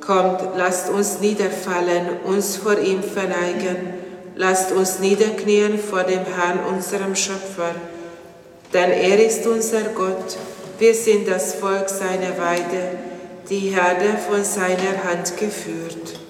Kommt, lasst uns niederfallen, uns vor ihm verneigen. Lasst uns niederknien vor dem Herrn, unserem Schöpfer. Denn er ist unser Gott, wir sind das Volk seiner Weide, die Herde von seiner Hand geführt.